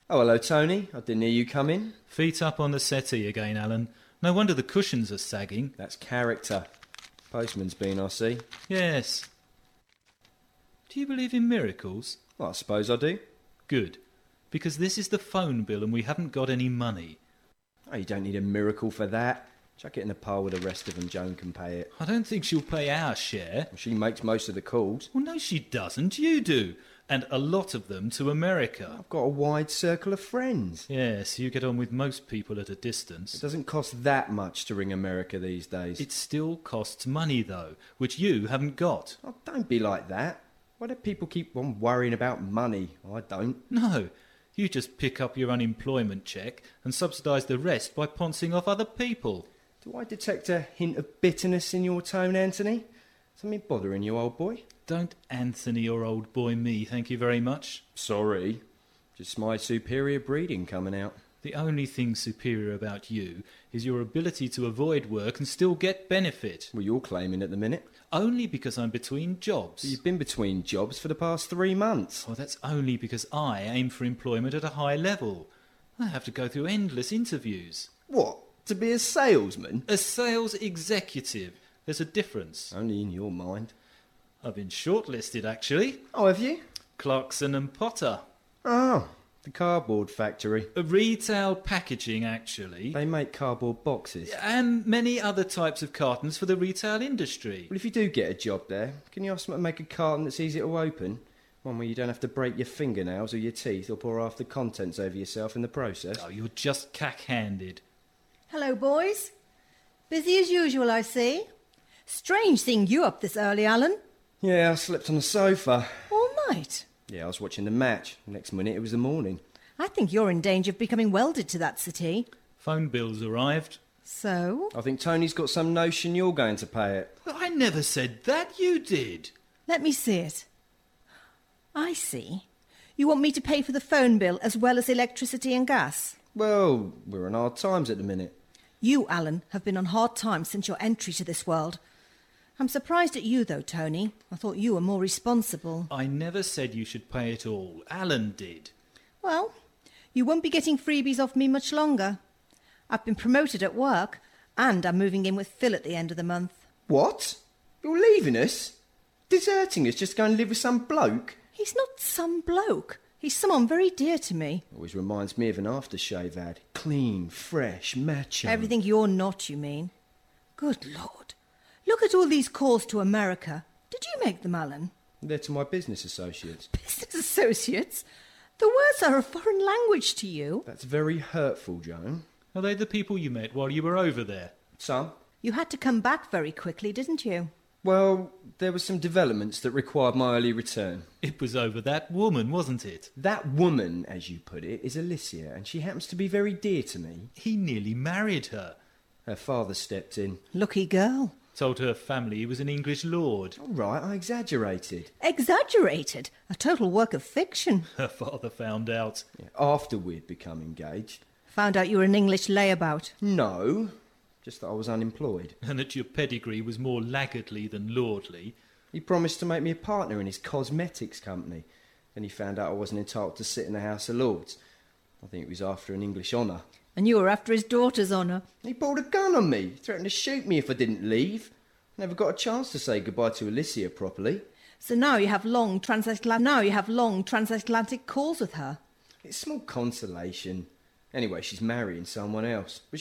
Oh, hello, Tony. I didn't hear you come in. Feet up on the settee again, Alan. No wonder the cushions are sagging. That's character. Postman's been, I see. Yes. Do you believe in miracles? Well, I suppose I do. Good. Because this is the phone bill and we haven't got any money. Oh, you don't need a miracle for that. Chuck it in the pile with the rest of them. Joan can pay it. I don't think she'll pay our share. Well, she makes most of the calls. Well, no, she doesn't. You do. And a lot of them to America. I've got a wide circle of friends. Yes, you get on with most people at a It distance. doesn't cost that much to ring America these days. It still costs money, though, which you haven't got. Oh, don't be like that. Why do people keep on worrying about money? I don't. No, you just pick up your unemployment check and subsidise the rest by pouncing off other people. Do I detect a hint of bitterness in your tone, Anthony? Something bothering you, old boy? Don't Anthony or old boy me, thank you very much. Sorry. Just my superior breeding coming out. The only thing superior about you is your ability to avoid work and still get benefit. Well, you're claiming at the minute. Only because I'm between jobs. You've been between jobs for the past 3 months. Well, that's only because I aim for employment at a high level. I have to go through endless interviews. What? To be a salesman? A sales executive. There's a difference. Only in your mind. I've been shortlisted, actually. Oh, have you? Clarkson and Potter. Oh, the cardboard factory. A retail packaging, actually. They make cardboard boxes. And many other types of cartons for the retail industry. Well, if you do get a job there, can you ask them to make a carton that's easy to open? One where you don't have to break your fingernails or your teeth or pour half the contents over yourself in the process? Oh, you're just cack-handed. Hello, boys. Busy as usual, I see. Strange seeing you up this early, Alan. Yeah, I slept on the sofa. All night. Yeah, I was watching the match. Next minute it was the morning. I think you're in danger of becoming welded to that city. Phone bill's arrived. So? I think Tony's got some notion you're going to pay it. I never said that, you did. Let me see it. I see. You want me to pay for the phone bill as well as electricity and gas? Well, we're on hard times at the minute. You, Alan, have been on hard times since your entry to this world. I'm surprised at you, though, Tony. I thought you were more responsible. I never said you should pay it all. Alan did. Well, you won't be getting freebies off me much longer. I've been promoted at work, and I'm moving in with Phil at the end of the month. What? You're leaving us? Deserting us just to go and live with some bloke? He's not some bloke. He's someone very dear to me. Always reminds me of an aftershave ad. Clean, fresh, macho. Everything you're not, you mean? Good Lord. Look at all these calls to America. Did you make them, Alan? They're to my business associates. Business associates? The words are a foreign language to you. That's very hurtful, Joan. Are they the people you met while you were over there? Some. You had to come back very quickly, didn't you? Well, there were some developments that required my early return. It was over that woman, wasn't it? That woman, as you put it, is Alicia, and she happens to be very dear to me. He nearly married her. Her father stepped in. Lucky girl. Told her family he was an English lord. All right, I exaggerated. Exaggerated. A total work of fiction. Her father found out. Yeah, after we'd become engaged. Found out you were an English layabout. No, just that I was unemployed. And that your pedigree was more laggardly than lordly. He promised to make me a partner in his cosmetics company. Then he found out I wasn't entitled to sit in the House of Lords. I think it was after an English honour. And you were after his daughter's honour. He pulled a gun on me, threatened to shoot me if I didn't leave. Never got a chance to say goodbye to Alicia properly. So now you have long transatlantic calls with her. It's small consolation. Anyway, she's marrying someone else. But